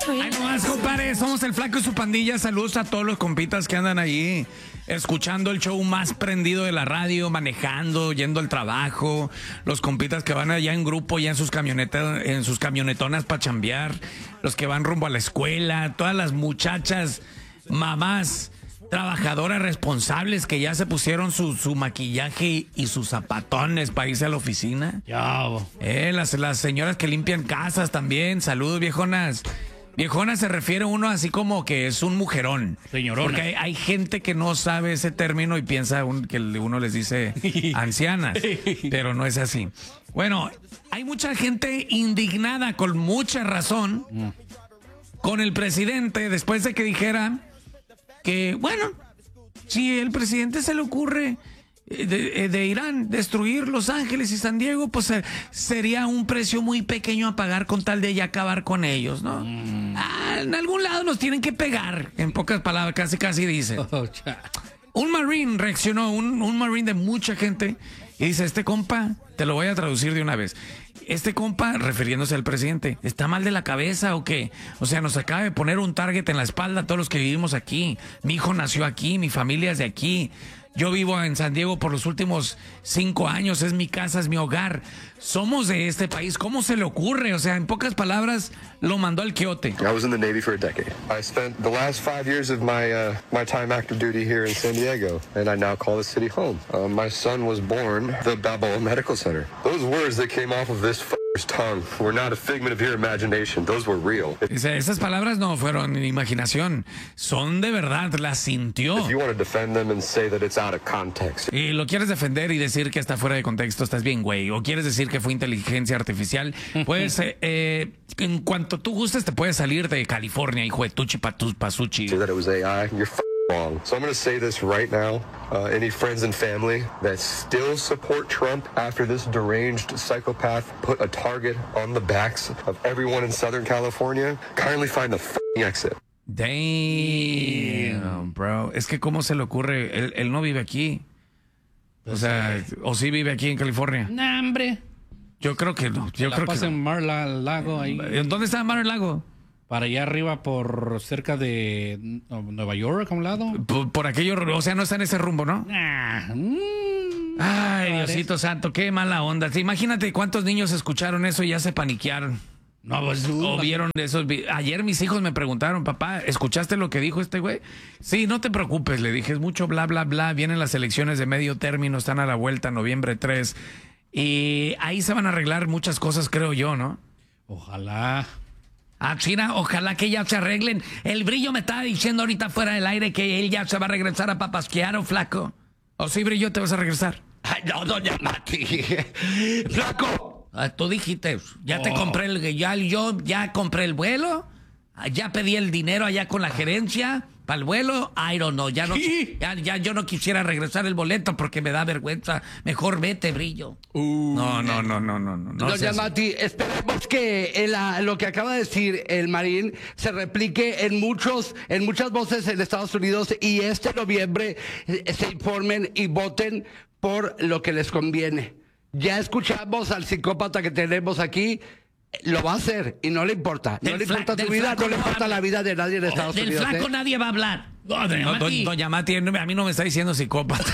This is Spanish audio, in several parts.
Ay, nomás, compadre, somos el Flaco y su pandilla. Saludos a todos los compitas que andan ahí escuchando el show más prendido de la radio, manejando, yendo al trabajo. Los compitas que van allá en grupo, ya en sus camionetas, en sus camionetonas para chambear. Los que van rumbo a la escuela. Todas las muchachas, mamás, trabajadoras responsables que ya se pusieron su maquillaje y sus zapatones para irse a la oficina. Ya, las señoras que limpian casas también. Saludos, viejonas. Viejona se refiere uno así como que es un mujerón. Señorona. Porque hay gente que no sabe ese término y piensa que uno les dice ancianas, pero no es así. Bueno, hay mucha gente indignada con mucha razón con el presidente después de que dijera que, bueno, si el presidente se le ocurre de Irán destruir Los Ángeles y San Diego, pues sería un precio muy pequeño a pagar con tal de ya acabar con ellos, ¿no? En algún lado nos tienen que pegar, en pocas palabras, casi dice. Un marine reaccionó, un marine de mucha gente, y dice, este compa, te lo voy a traducir de una vez. Este compa, refiriéndose al presidente, ¿está mal de la cabeza o qué? O sea, nos acaba de poner un target en la espalda a todos los que vivimos aquí. Mi hijo nació aquí, mi familia es de aquí. Yo vivo en San Diego por los últimos 5 años, es mi casa, es mi hogar. Somos de este país, ¿cómo se le ocurre? O sea, en pocas palabras, lo mandó al quiote. I was in the Navy for a decade. I spent the last 5 years of my time active duty here in San Diego, and I now call the city home. My son was born at the Balboa Medical Center. Those words that came off of this tongue were not a figment of your imagination. Those were real. Esas palabras no fueron imaginación, son de verdad, las sintió. If you want to defend them and say that it's out of context. Y lo quieres defender y decir que está fuera de contexto, estás bien, güey. O quieres decir que fue inteligencia artificial, pues en cuanto tú gustes te puedes salir de California, hijo de tuchi pasuchi. That it was AI. You're wrong. So I'm going to say this right now. Any friends and family that still support Trump after this deranged psychopath put a target on the backs of everyone in Southern California, kindly find the exit. Damn, bro. Es que cómo se le ocurre, él no vive aquí. O sea, o sí vive aquí en California. Nah, hombre. Yo creo que no. Yo creo que no. En Mar-a-Lago ahí. ¿Dónde está Mar-a-Lago? Para allá arriba, por cerca de Nueva York, a un lado. Por aquello, o sea, no está en ese rumbo, ¿no? Ay, Diosito santo, qué mala onda. Imagínate cuántos niños escucharon eso y ya se paniquearon. No, pues o vieron esos. Ayer mis hijos me preguntaron, papá, ¿escuchaste lo que dijo este güey? Sí, no te preocupes, le dije, es mucho bla, bla, bla. Vienen las elecciones de medio término, están a la vuelta, noviembre 3. Y ahí se van a arreglar muchas cosas, creo yo, ¿no? Ojalá. China, ojalá que ya se arreglen. El Brillo me estaba diciendo ahorita fuera del aire que él ya se va a regresar a papasquear, ¿o Flaco? ¿O sí, Brillo, te vas a regresar? Ay, no, doña Mati. Flaco. Tú dijiste, ya te compré yo ya compré el vuelo, ya pedí el dinero allá con la gerencia para el vuelo. I don't know, ya yo no quisiera regresar el boleto porque me da vergüenza. Mejor vete, Brillo. No. Doña Mati, esperemos que lo que acaba de decir el Marín se replique en muchas voces en Estados Unidos y este noviembre se informen y voten por lo que les conviene. Ya escuchamos al psicópata que tenemos aquí. Lo va a hacer y no le importa. No le importa tu vida, no le importa la vida de nadie en Estados Unidos. Del Flaco nadie va a hablar. Doña Mati, a mí no me está diciendo psicópata.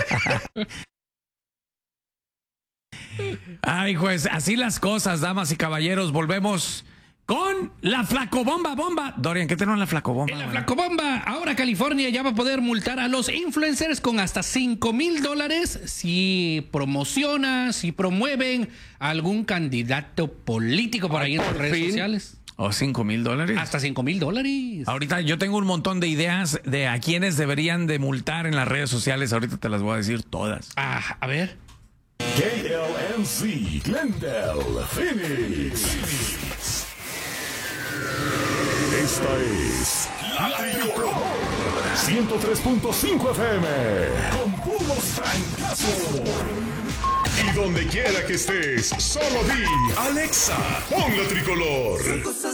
Ay, pues así las cosas, damas y caballeros. Volvemos con la Flacobomba. Dorian, ¿qué tenemos en la Flacobomba? En la Flacobomba, ahora California ya va a poder multar a los influencers con hasta $5,000 si promueven a algún candidato político por ahí en las redes sociales. ¿O $5,000? Hasta $5,000. Ahorita yo tengo un montón de ideas de a quienes deberían de multar en las redes sociales. Ahorita te las voy a decir todas. A ver. KLMC, Glendale, Phoenix. Esta es la Tricolor 103.5 FM con puros francazos. Y donde quiera que estés, solo di Alexa, pon la Tricolor.